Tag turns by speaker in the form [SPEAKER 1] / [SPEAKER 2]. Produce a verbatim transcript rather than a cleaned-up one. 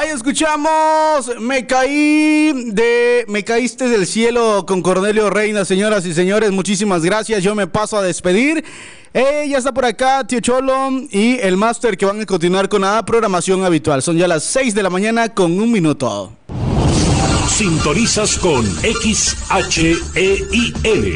[SPEAKER 1] Ahí escuchamos Me caí de Me caíste del cielo con Cornelio Reina. Señoras y señores, muchísimas gracias. Yo me paso a despedir. Eh, ya está por acá Tío Cholo y el máster que van a continuar con la programación habitual. Son ya las seis de la mañana con un minuto.
[SPEAKER 2] Sintonizas con X H E I L